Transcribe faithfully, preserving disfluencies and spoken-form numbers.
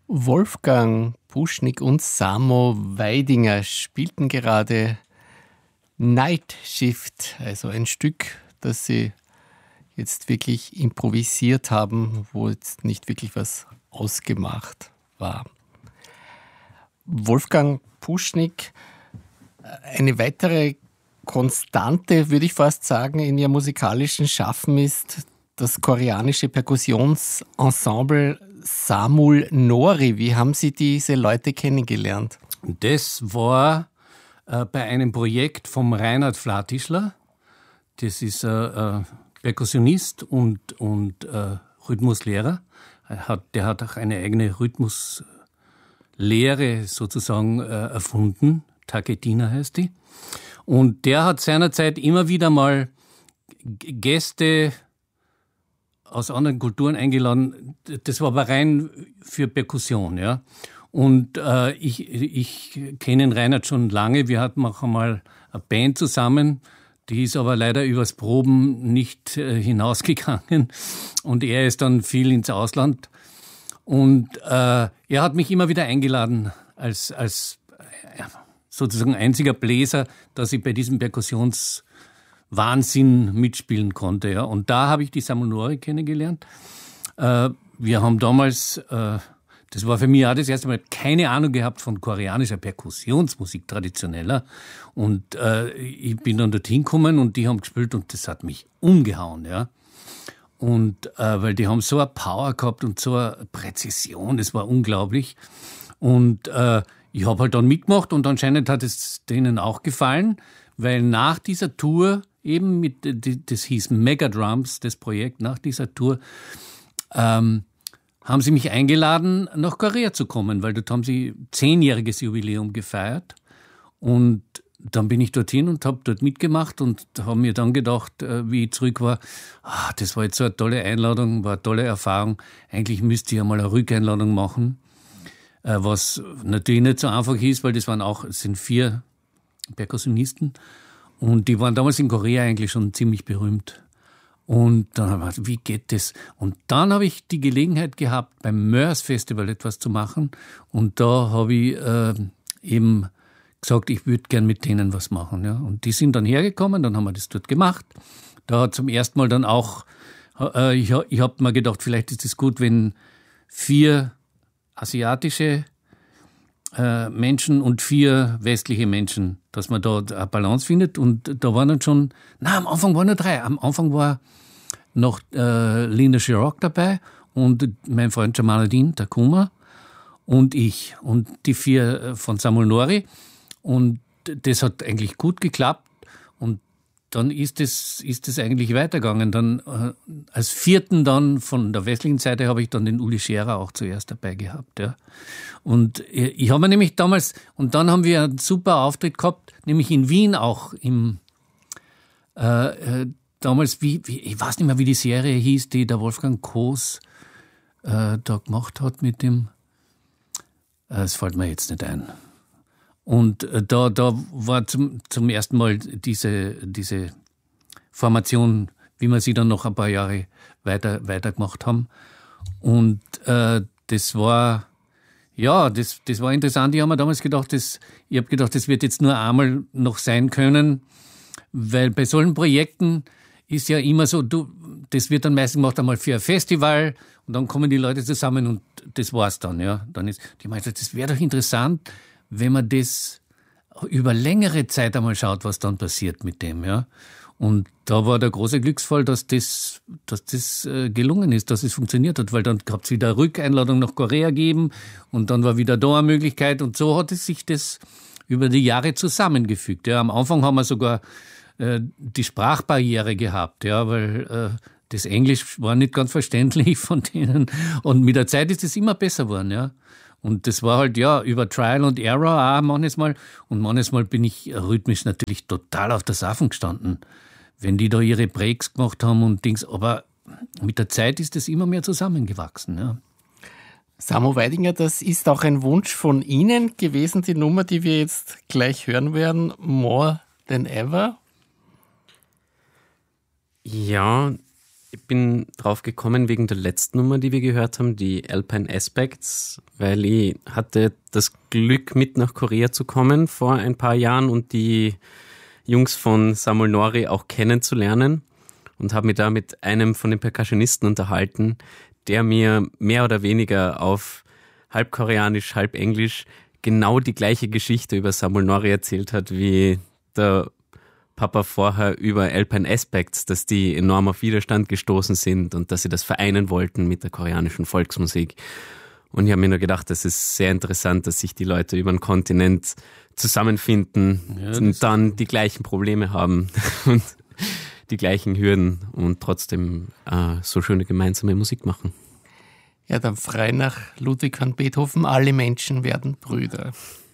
Wolfgang Puschnik und Samo Weidinger spielten gerade Night Shift, also ein Stück, das sie jetzt wirklich improvisiert haben, wo jetzt nicht wirklich was ausgemacht war. Wolfgang Puschnik, eine weitere Konstante, würde ich fast sagen, in ihrem musikalischen Schaffen ist das koreanische Perkussionsensemble Samul Nori. Wie haben Sie diese Leute kennengelernt? Das war äh, bei einem Projekt vom Reinhard Flatischler. Das ist ein äh, Perkussionist und, und äh, Rhythmuslehrer. Er hat, der hat auch eine eigene Rhythmuslehre sozusagen äh, erfunden. Taketina heißt die. Und der hat seinerzeit immer wieder mal Gäste aus anderen Kulturen eingeladen. Das war aber rein für Perkussion, ja. Und äh, ich, ich kenne den Reinhard schon lange. Wir hatten auch einmal eine Band zusammen. Die ist aber leider übers Proben nicht äh, hinausgegangen. Und er ist dann viel ins Ausland. Und äh, er hat mich immer wieder eingeladen als, als äh, sozusagen einziger Bläser, dass ich bei diesem Perkussions Wahnsinn mitspielen konnte. Ja. Und da habe ich die Samul Nori kennengelernt. Äh, wir haben damals, äh, das war für mich auch das erste Mal, keine Ahnung gehabt von koreanischer Perkussionsmusik, traditioneller. Und äh, ich bin dann dorthin gekommen und die haben gespielt und das hat mich umgehauen. Ja. Und äh, weil die haben so eine Power gehabt und so eine Präzision, das war unglaublich. Und äh, ich habe halt dann mitgemacht und anscheinend hat es denen auch gefallen, weil nach dieser Tour eben mit, das hieß Megadrums, das Projekt, nach dieser Tour, ähm, haben sie mich eingeladen, nach Korea zu kommen, weil dort haben sie zehnjähriges Jubiläum gefeiert. Und dann bin ich dorthin und habe dort mitgemacht und habe mir dann gedacht, wie ich zurück war, ah, das war jetzt so eine tolle Einladung, war eine tolle Erfahrung. Eigentlich müsste ich ja mal eine Rückeinladung machen, was natürlich nicht so einfach ist, weil das waren auch, es sind vier Perkussionisten. Und die waren damals in Korea eigentlich schon ziemlich berühmt. Und dann habe ich gedacht, wie geht das? Und dann habe ich die Gelegenheit gehabt, beim Mörs Festival etwas zu machen. Und da habe ich äh, eben gesagt, ich würde gern mit denen was machen. Ja. Und die sind dann hergekommen, dann haben wir das dort gemacht. Da hat zum ersten Mal dann auch, äh, ich, ich habe mir gedacht, vielleicht ist es gut, wenn vier asiatische Menschen und vier westliche Menschen, dass man da eine Balance findet. Und da waren dann schon, na, am Anfang waren nur drei. Am Anfang war noch äh, Linda Chirac dabei und mein Freund Jamaluddin Takuma und ich und die vier von Samul Nori. Und das hat eigentlich gut geklappt. Und dann ist es ist es eigentlich weitergegangen. Dann äh, als vierten dann von der westlichen Seite habe ich dann den Uli Scherer auch zuerst dabei gehabt. Ja. Und ich habe mir nämlich damals, und dann haben wir einen super Auftritt gehabt, nämlich in Wien auch im äh, äh, damals, wie, wie ich weiß nicht mehr, wie die Serie hieß, die der Wolfgang Koos äh, da gemacht hat mit dem, äh, es fällt mir jetzt nicht ein. Und da, da war zum, zum ersten Mal diese, diese Formation, wie wir sie dann noch ein paar Jahre weiter, weiter gemacht haben. Und äh, das war, ja, das, das war interessant. Ich habe mir damals gedacht, das, ich habe gedacht, das wird jetzt nur einmal noch sein können, weil bei solchen Projekten ist ja immer so, du, das wird dann meistens gemacht einmal für ein Festival und dann kommen die Leute zusammen und das war's dann, ja. Dann ist, die meisten, das wäre doch interessant, wenn man das über längere Zeit einmal schaut, was dann passiert mit dem, ja. Und da war der große Glücksfall, dass das, dass das äh, gelungen ist, dass es funktioniert hat, weil dann gab es wieder eine Rückeinladung nach Korea gegeben und dann war wieder da eine Möglichkeit und so hat es sich das über die Jahre zusammengefügt. Ja. Am Anfang haben wir sogar äh, die Sprachbarriere gehabt, ja, weil äh, das Englisch war nicht ganz verständlich von denen und mit der Zeit ist es immer besser geworden, ja. Und das war halt, ja, über Trial and Error auch manches Mal. Und manches Mal bin ich rhythmisch natürlich total auf der Safen gestanden, wenn die da ihre Breaks gemacht haben und Dings. Aber mit der Zeit ist das immer mehr zusammengewachsen, ja. Samo Weidinger, das ist auch ein Wunsch von Ihnen gewesen, die Nummer, die wir jetzt gleich hören werden, More Than Ever. Ja, Ich bin drauf gekommen wegen der letzten Nummer, die wir gehört haben, die Alpine Aspects, weil ich hatte das Glück, mit nach Korea zu kommen vor ein paar Jahren und die Jungs von Samul Nori auch kennenzulernen und habe mich da mit einem von den Percussionisten unterhalten, der mir mehr oder weniger auf halb Koreanisch, halb Englisch genau die gleiche Geschichte über Samul Nori erzählt hat, wie der Papa vorher über Alpine Aspects, dass die enorm auf Widerstand gestoßen sind und dass sie das vereinen wollten mit der koreanischen Volksmusik. Und ich habe mir nur gedacht, das ist sehr interessant, dass sich die Leute über den Kontinent zusammenfinden ja, und dann die gleichen Probleme haben und die gleichen Hürden und trotzdem äh, so schöne gemeinsame Musik machen. Ja, dann frei nach Ludwig van Beethoven, alle Menschen werden Brüder.